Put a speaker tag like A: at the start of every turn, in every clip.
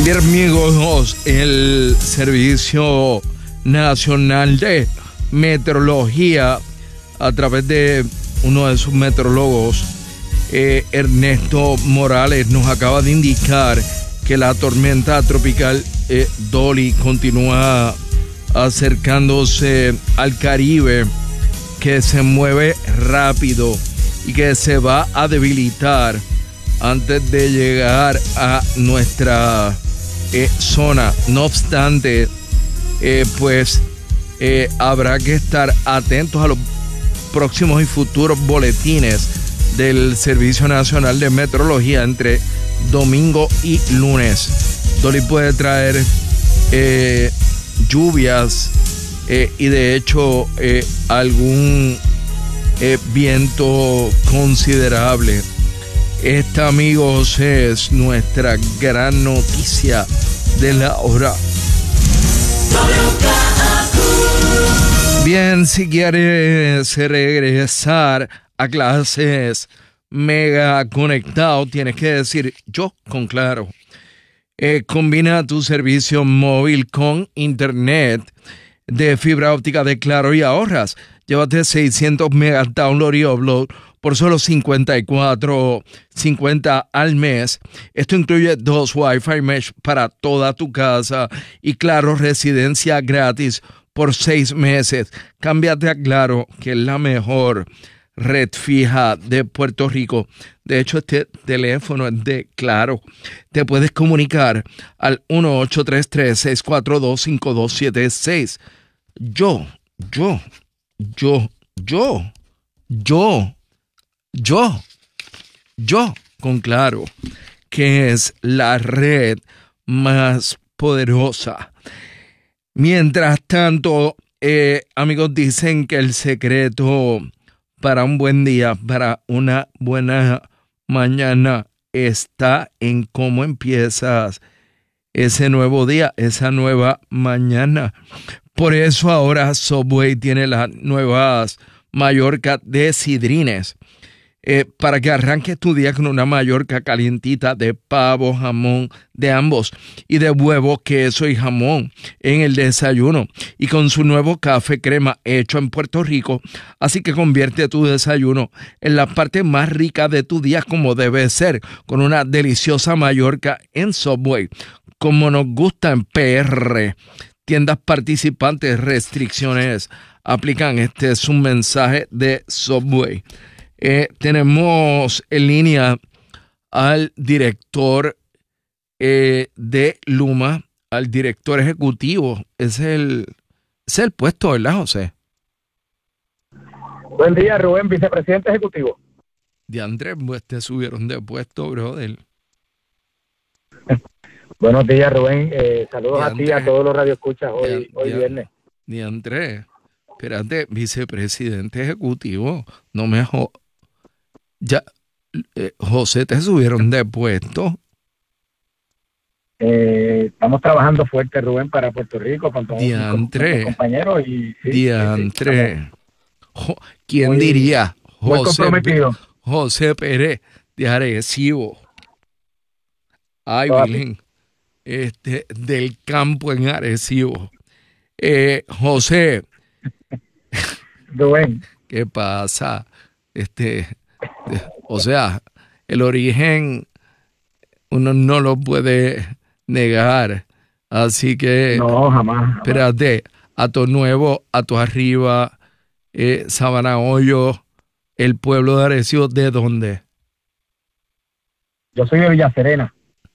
A: Bien, amigos, el Servicio Nacional de Meteorología, a través de uno de sus meteorólogos, Ernesto Morales, nos acaba de indicar que la tormenta tropical Dolly continúa acercándose al Caribe, que se mueve rápido y que se va a debilitar antes de llegar a nuestra zona. No obstante, habrá que estar atentos a los próximos y futuros boletines del Servicio Nacional de Meteorología entre domingo y lunes. Dolly puede traer lluvias y de hecho algún viento considerable. Esta, amigos, es nuestra gran noticia de la hora. Bien, si quieres regresar a clases mega conectado, tienes que decir yo con Claro. Combina tu servicio móvil con internet de fibra óptica de Claro y ahorras. Llévate 600 megas download y upload por solo $54.50 al mes. Esto incluye 2 Wi-Fi mesh para toda tu casa y Claro residencia gratis por 6 meses. Cámbiate a Claro, que es la mejor red fija de Puerto Rico. De hecho, este teléfono es de Claro. Te puedes comunicar al 1-833-642-5276. Yo con Claro, que es la red más poderosa. Mientras tanto, amigos, dicen que el secreto para un buen día, para una buena mañana, está en cómo empiezas ese nuevo día, esa nueva mañana. Por eso ahora Subway tiene las nuevas Mallorca de Sidrines, para que arranques tu día con una Mallorca calientita de pavo, jamón, de ambos, y de huevo, queso y jamón en el desayuno, y con su nuevo café crema hecho en Puerto Rico. Así que convierte tu desayuno en la parte más rica de tu día, como debe ser, con una deliciosa Mallorca en Subway, como nos gusta en PR. Tiendas participantes, restricciones aplican. Este es un mensaje de Subway. Tenemos en línea al director de Luma, al director ejecutivo. Es el puesto, ¿verdad, José?
B: Buen día, Rubén, vicepresidente ejecutivo.
A: De Andrés, pues te subieron de puesto, brother.
B: Buenos días, Rubén. Saludos a ti y a todos los radioescuchas hoy viernes.
A: De Andrés, espérate, vicepresidente ejecutivo, no me ya, José, te subieron de puesto.
B: Estamos trabajando fuerte, Rubén, para Puerto Rico con todos nuestros compañeros.
A: Diantre. ¿Quién diría? José Pérez de Arecibo. Ay, Virgen. Del campo en Arecibo. José.
B: Rubén.
A: ¿Qué pasa? O sea, el origen uno no lo puede negar. Así que
B: no, jamás.
A: Espérate, a tu nuevo, a tu arriba, Sabana Hoyo, el pueblo de Arecibo, ¿de dónde?
B: Yo soy de Villa Serena.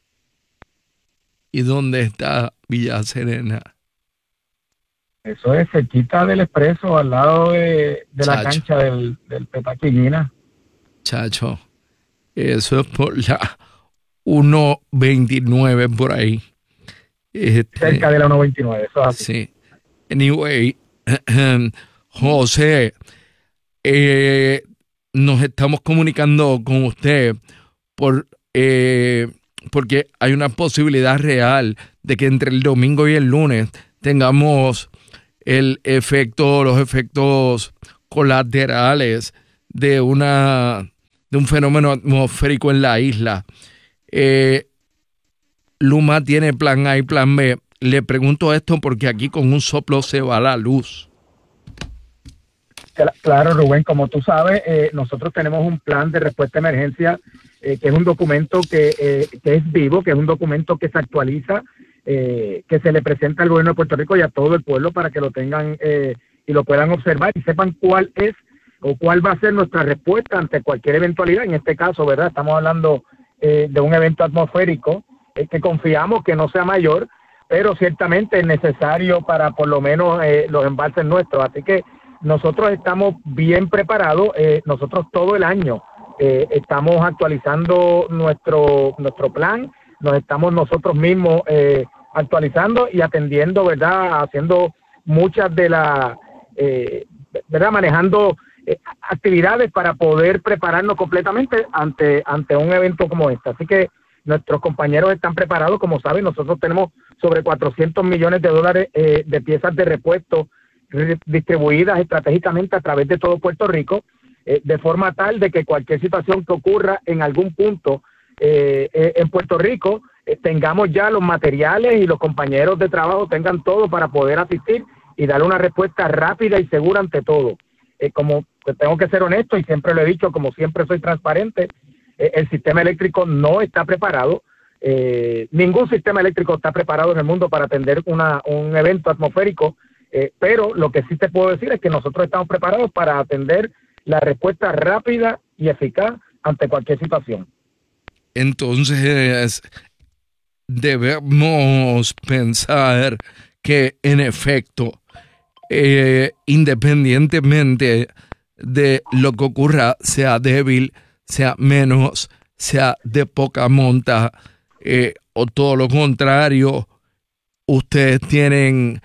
A: ¿Y dónde está Villa Serena?
B: Eso es cerquita del Expreso, al lado de la cancha del Petaquillina.
A: Chacho, eso es por la 129 por ahí.
B: Cerca de la 129, eso es así.
A: Sí. Anyway, José, nos estamos comunicando con usted porque hay una posibilidad real de que entre el domingo y el lunes tengamos los efectos colaterales de un fenómeno atmosférico en la isla. Luma tiene plan A y plan B. Le pregunto esto porque aquí con un soplo se va la luz.
B: Claro, Rubén, como tú sabes, nosotros tenemos un plan de respuesta a emergencia, que es un documento que es vivo, que es un documento que se actualiza, que se le presenta al gobierno de Puerto Rico y a todo el pueblo para que lo tengan y lo puedan observar y sepan cuál es o cuál va a ser nuestra respuesta ante cualquier eventualidad. En este caso, ¿verdad? Estamos hablando de un evento atmosférico que confiamos que no sea mayor, pero ciertamente es necesario para por lo menos los embalses nuestros. Así que nosotros estamos bien preparados. Nosotros todo el año estamos actualizando nuestro plan, nos estamos nosotros mismos actualizando y atendiendo, ¿verdad? Haciendo muchas de las, ¿verdad? Manejando actividades para poder prepararnos completamente ante un evento como este. Así que nuestros compañeros están preparados. Como saben, nosotros tenemos sobre $400 millones de piezas de repuesto distribuidas estratégicamente a través de todo Puerto Rico, de forma tal de que cualquier situación que ocurra en algún punto en Puerto Rico, tengamos ya los materiales y los compañeros de trabajo tengan todo para poder asistir y darle una respuesta rápida y segura ante todo. Como tengo que ser honesto y siempre lo he dicho, como siempre soy transparente, el sistema eléctrico no está preparado. Ningún sistema eléctrico está preparado en el mundo para atender un evento atmosférico, pero lo que sí te puedo decir es que nosotros estamos preparados para atender la respuesta rápida y eficaz ante cualquier situación.
A: Entonces, debemos pensar que, en efecto, independientemente de lo que ocurra, sea débil, sea menos, sea de poca monta, o todo lo contrario, ustedes tienen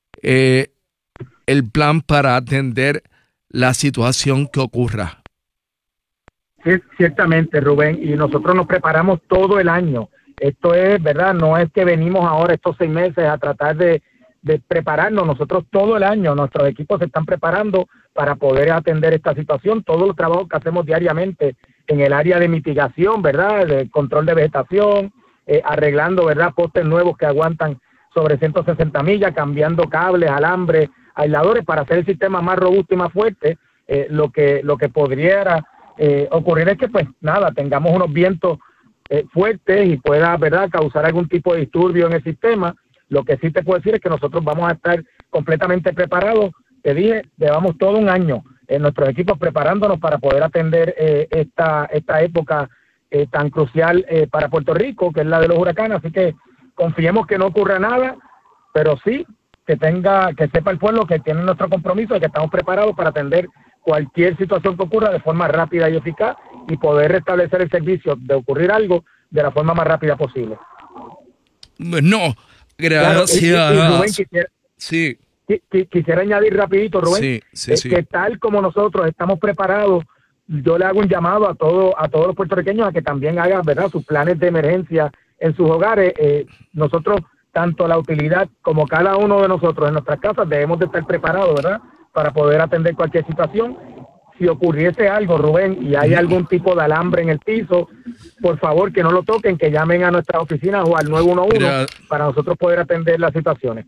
A: el plan para atender la situación que ocurra.
B: Sí, ciertamente, Rubén, y nosotros nos preparamos todo el año. Esto es, ¿verdad? No es que venimos ahora estos 6 meses a tratar de prepararnos. Nosotros todo el año, nuestros equipos se están preparando para poder atender esta situación. Todos los trabajos que hacemos diariamente en el área de mitigación, ¿verdad? De control de vegetación, arreglando, ¿verdad? Postes nuevos que aguantan sobre 160 millas, cambiando cables, alambres, aisladores para hacer el sistema más robusto y más fuerte. Lo que podría ocurrir es que, pues nada, tengamos unos vientos fuertes y pueda, ¿verdad?, causar algún tipo de disturbio en el sistema. Lo que sí te puedo decir es que nosotros vamos a estar completamente preparados. Te dije, llevamos todo un año en nuestros equipos preparándonos para poder atender esta época tan crucial para Puerto Rico, que es la de los huracanes. Así que confiemos que no ocurra nada, pero sí que sepa el pueblo que tiene nuestro compromiso y que estamos preparados para atender cualquier situación que ocurra de forma rápida y eficaz y poder restablecer el servicio de ocurrir algo de la forma más rápida posible.
A: No, gracias.
B: Claro, y Rubén,
A: sí.
B: Quisiera añadir rapidito, Rubén,
A: sí.
B: que tal como nosotros estamos preparados, yo le hago un llamado a todos los puertorriqueños a que también hagan, ¿verdad?, sus planes de emergencia en sus hogares. Nosotros, tanto la utilidad como cada uno de nosotros en nuestras casas, debemos de estar preparados, ¿verdad?, para poder atender cualquier situación. Si ocurriese algo, Rubén, y hay algún tipo de alambre en el piso, por favor que no lo toquen, que llamen a nuestras oficinas o al 911 para nosotros poder atender las situaciones.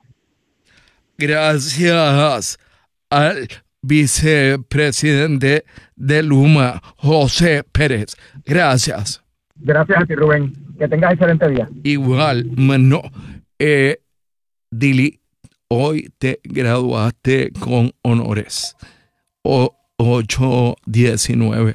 A: Gracias al vicepresidente de Luma, José Pérez. Gracias.
B: Gracias a ti, Rubén. Que tengas excelente día.
A: Igual, Dili, hoy te graduaste con honores. 819.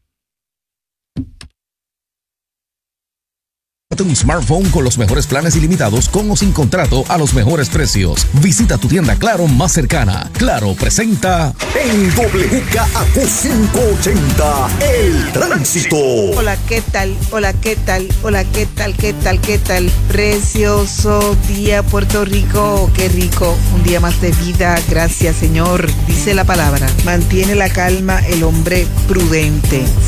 C: Un smartphone con los mejores planes ilimitados con o sin contrato a los mejores precios. Visita tu tienda Claro más cercana. Claro presenta
D: en WKAQ 580 El Tránsito.
E: Hola, ¿qué tal? Hola, ¿qué tal? Hola, ¿qué tal? ¿Qué tal? ¿Qué tal? Precioso día, Puerto Rico. Qué rico. Un día más de vida. Gracias, Señor. Dice la palabra. Mantiene la calma el hombre prudente.